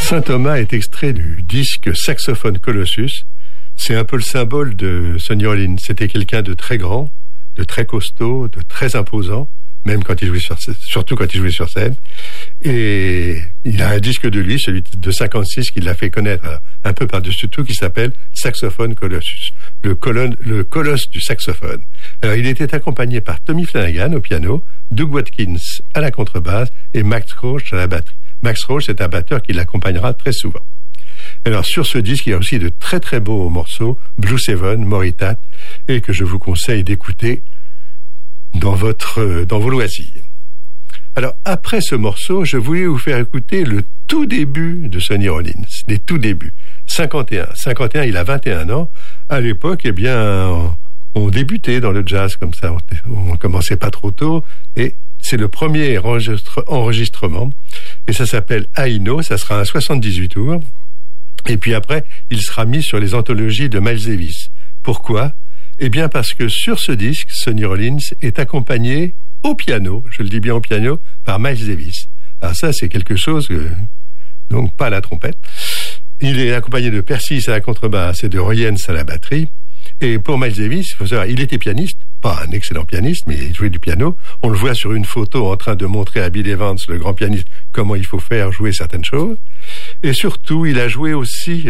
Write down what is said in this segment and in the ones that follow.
Saint Thomas est extrait du disque Saxophone Colossus. C'est un peu le symbole de Sonny Rollins. C'était quelqu'un de très grand, de très costaud, de très imposant, même quand il jouait surtout quand il jouait sur scène. Et il a un disque de lui, celui de 56, qui l'a fait connaître un peu par-dessus tout, qui s'appelle Saxophone Colossus, le colosse du saxophone. Alors, il était accompagné par Tommy Flanagan au piano, Doug Watkins à la contrebasse et Max Roach à la batterie. Max Roach est un batteur qui l'accompagnera très souvent. Alors, sur ce disque, il y a aussi de très très beaux morceaux, Blue Seven, Moritat, et que je vous conseille d'écouter dans vos loisirs. Alors, après ce morceau, je voulais vous faire écouter le tout début de Sonny Rollins, les tout débuts. 51, il a 21 ans. À l'époque, eh bien, on débutait dans le jazz comme ça. On commençait pas trop tôt. Et c'est le premier enregistrement. Et ça s'appelle I Know. Ça sera un 78 tours. Et puis après, il sera mis sur les anthologies de Miles Davis. Pourquoi? Eh bien, parce que sur ce disque, Sonny Rollins est accompagné au piano, je le dis bien au piano, par Miles Davis. Alors ça, c'est quelque chose, donc pas à la trompette. Il est accompagné de Persis à la contrebasse et de Royens à la batterie. Et pour Miles Davis, il faut savoir, il était pianiste, pas un excellent pianiste, mais il jouait du piano. On le voit sur une photo en train de montrer à Bill Evans, le grand pianiste, comment il faut faire jouer certaines choses. Et surtout, il a joué aussi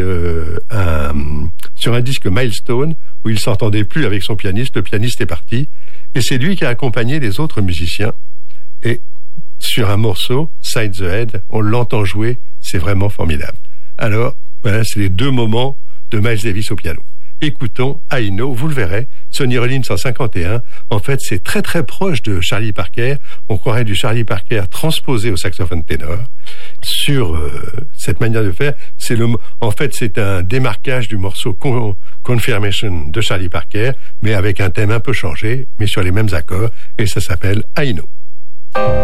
sur un disque Milestone, où il s'entendait plus avec son pianiste. Le pianiste est parti. Et c'est lui qui a accompagné les autres musiciens. Et sur un morceau, Side the Head, on l'entend jouer. C'est vraiment formidable. Alors, voilà, c'est les deux moments de Miles Davis au piano. Écoutons I Know, vous le verrez, Sonny Rollins en 51. En fait, c'est très très proche de Charlie Parker. On croirait du Charlie Parker transposé au saxophone ténor. Sur cette manière de faire, en fait, c'est un démarquage du morceau Confirmation de Charlie Parker, mais avec un thème un peu changé, mais sur les mêmes accords, et ça s'appelle I Know.